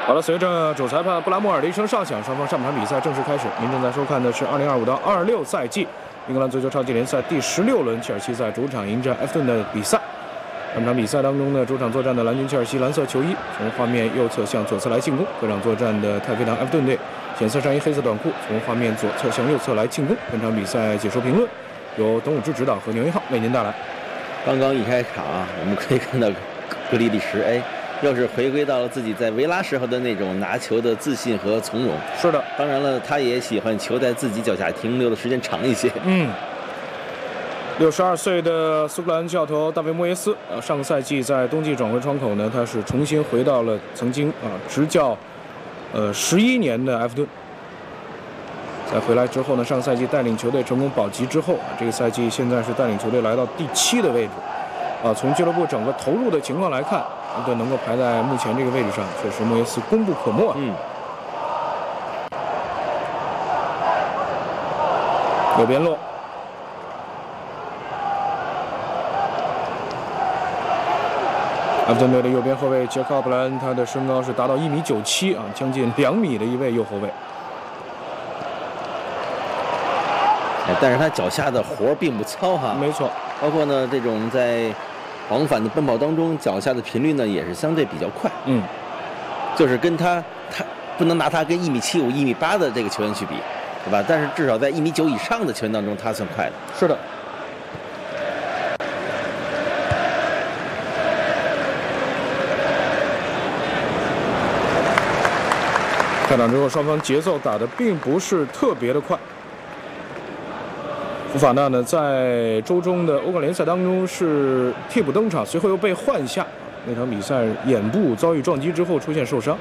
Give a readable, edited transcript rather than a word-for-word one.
好了，随着主裁判布拉莫尔的一声哨响，双方上半场比赛正式开始。您正在收看的是2025到26赛季英格兰足球超级联赛第16轮，切尔西在主场迎战埃弗顿的比赛。本场比赛当中呢，主场作战的蓝军切尔西蓝色球衣从画面右侧向左侧来进攻；客场作战的太妃堂埃弗顿队浅色上衣黑色短裤从画面左侧向右侧来进攻。本场比赛解说评论由董武之指导和牛一浩为您带来。 刚刚一开场啊，我们可以看到格里利什又是回归到了自己在维拉时候的那种拿球的自信和从容。 是的， 当然了，他也喜欢球在自己脚下停留的时间长一些。 62岁的苏格兰教头大卫莫耶斯，上个赛季在冬季转会窗口呢，他是重新回到了曾经执教11年的埃弗顿。在回来之后呢，上个赛季带领球队成功保级之后，这个赛季现在是带领球队来到第7的位置。从俱乐部整个投入的情况来看，埃弗顿能够排在目前这个位置上，确实莫耶斯功不可没。右边路。埃弗顿队的右边后卫杰克奥布兰，他的身高是达到1.97米将近2米的一位右后卫。 但是他脚下的活并不糙哈。 没错， 包括呢这种在往返的奔跑当中，脚下的频率呢也是相对比较快。就是跟他不能拿他跟1.75米、1.8米的这个球员去比，对吧？但是至少在1.9米以上的球员当中，他算快的。 是的。开场之后，双方节奏打得并不是特别的快。福法纳呢，在周中的欧冠联赛当中是替补登场，随后又被换下。那场比赛眼部遭遇撞击之后出现受伤。